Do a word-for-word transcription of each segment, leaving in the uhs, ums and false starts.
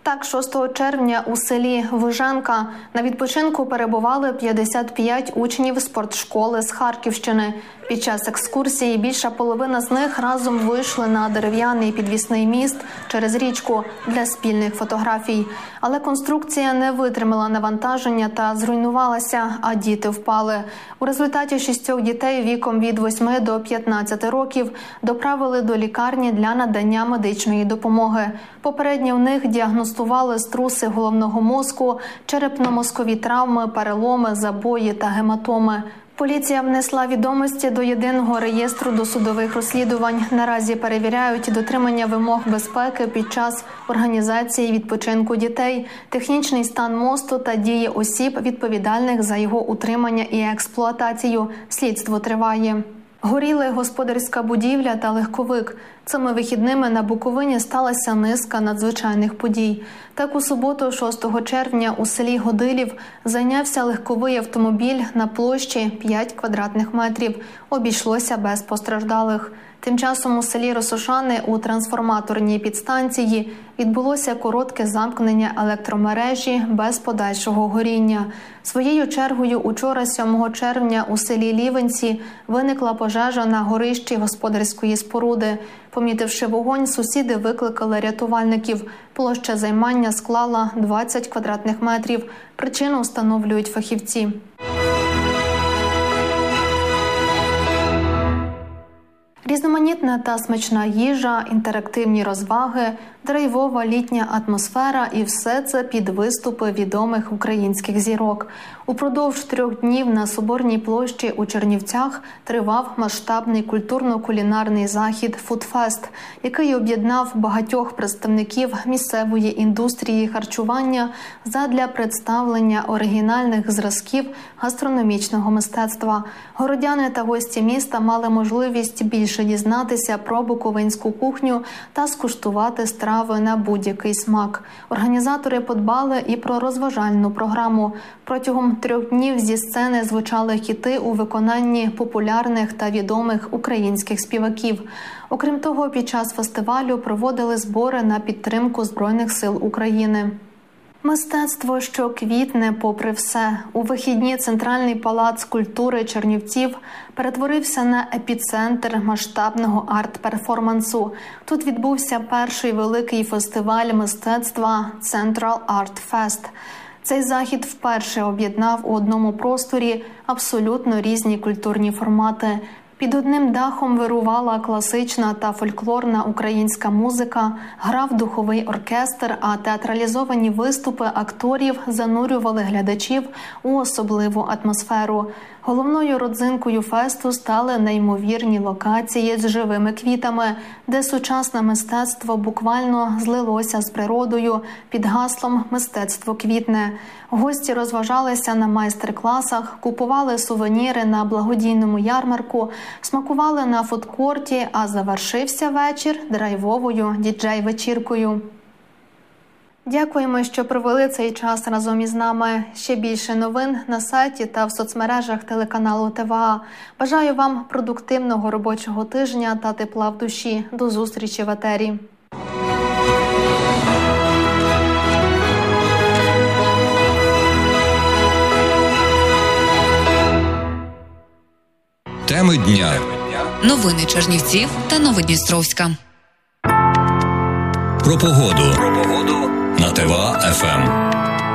Так, шостого червня у селі Виженка на відпочинку перебували п'ятдесят п'ять учнів спортшколи з Харківщини. Під час екскурсії більша половина з них разом вийшли на дерев'яний підвісний міст через річку для спільних фотографій. Але конструкція не витримала навантаження та зруйнувалася, а діти впали. У результаті шістьох дітей віком від восьми до п'ятнадцяти років доправили до лікарні для надання медичної допомоги. Попередньо в них діагностували струси головного мозку, черепно-мозкові травми, переломи, забої та гематоми. Поліція внесла відомості до єдиного реєстру досудових розслідувань. Наразі перевіряють дотримання вимог безпеки під час організації відпочинку дітей, технічний стан мосту та дії осіб, відповідальних за його утримання і експлуатацію. Слідство триває. Горіли господарська будівля та легковик. Цими вихідними на Буковині сталася низка надзвичайних подій. Так, у суботу, шостого червня, у селі Годилів зайнявся легковий автомобіль на площі п'ять квадратних метрів. Обійшлося без постраждалих. Тим часом у селі Росошани у трансформаторній підстанції відбулося коротке замкнення електромережі без подальшого горіння. Своєю чергою учора, сьомого червня, у селі Лівенці виникла пожежа на горищі господарської споруди. Помітивши вогонь, сусіди викликали рятувальників. Площа займання склала двадцять квадратних метрів. Причину встановлюють фахівці. Різноманітна та смачна їжа, інтерактивні розваги, драйвова літня атмосфера і все це під виступи відомих українських зірок. Упродовж трьох днів на Соборній площі у Чернівцях тривав масштабний культурно-кулінарний захід «Фудфест», який об'єднав багатьох представників місцевої індустрії харчування задля представлення оригінальних зразків гастрономічного мистецтва. Городяни та гості міста мали можливість більше дізнатися про буковинську кухню та скуштувати страви на будь-який смак. Організатори подбали і про розважальну програму. Протягом трьох днів зі сцени звучали хіти у виконанні популярних та відомих українських співаків. Окрім того, під час фестивалю проводили збори на підтримку Збройних сил України. Мистецтво, що квітне попри все. У вихідні Центральний палац культури Чернівців перетворився на епіцентр масштабного арт-перформансу. Тут відбувся перший великий фестиваль мистецтва Central Art Fest. Цей захід вперше об'єднав у одному просторі абсолютно різні культурні формати. Під одним дахом вирувала класична та фольклорна українська музика, грав духовий оркестр, а театралізовані виступи акторів занурювали глядачів у особливу атмосферу. Головною родзинкою фесту стали неймовірні локації з живими квітами, де сучасне мистецтво буквально злилося з природою під гаслом «Мистецтво квітне». Гості розважалися на майстер-класах, купували сувеніри на благодійному ярмарку, смакували на фудкорті, а завершився вечір драйвовою діджей-вечіркою. Дякуємо, що провели цей час разом із нами. Ще більше новин на сайті та в соцмережах телеканалу Т В А. Бажаю вам продуктивного робочого тижня та тепла в душі. До зустрічі в етері. Теми дня. Новини Чернівців та Новодністровська. Про погоду. Про погоду на Т В А Еф Ем.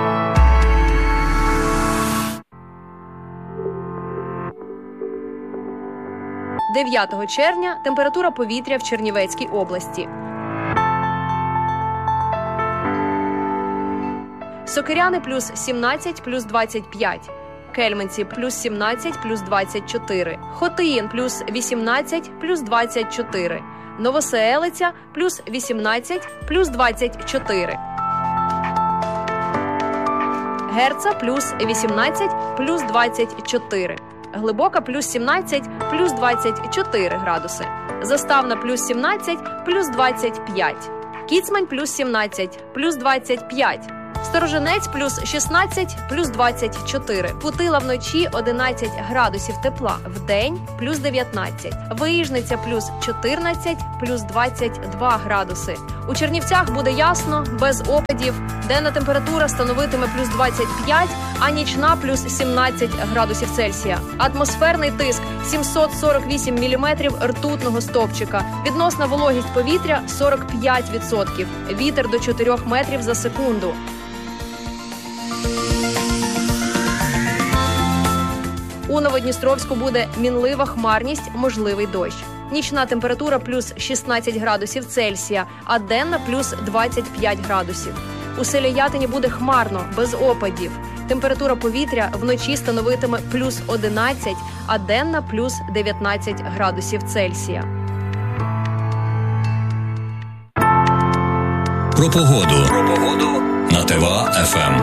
дев'ятого червня температура повітря в Чернівецькій області. Сокиряни плюс сімнадцять, плюс двадцять п'ять. Кельменці плюс сімнадцять, плюс двадцять чотири. Хотиїн плюс вісімнадцять, плюс двадцять чотири. Новоселиця плюс вісімнадцять, плюс двадцять чотири. Герца плюс вісімнадцять, плюс двадцять чотири. Глибока плюс сімнадцять, плюс двадцять чотири градуси. Заставна плюс сімнадцять, плюс двадцять п'ять. Кіцмань плюс сімнадцять, плюс двадцять п'ять. Сторожинець плюс шістнадцять, плюс двадцять чотири. Путила вночі одинадцять градусів тепла, вдень плюс дев'ятнадцять. Виїжниця плюс чотирнадцять, плюс двадцять два градуси. У Чернівцях буде ясно, без опадів. Денна температура становитиме плюс двадцять п'ять, а нічна плюс сімнадцять градусів Цельсія. Атмосферний тиск сімсот сорок вісім міліметрів ртутного стовпчика. Відносна вологість повітря сорок п'ять відсотків. Вітер до чотирьох метрів за секунду. У Новодністровську буде мінлива хмарність, можливий дощ. Нічна температура плюс шістнадцять градусів Цельсія, а денна плюс двадцять п'ять градусів. У селі Ятині буде хмарно, без опадів. Температура повітря вночі становитиме плюс одинадцять, а денна плюс дев'ятнадцять градусів Цельсія. Про погоду. Про погоду на ТВА еф ем.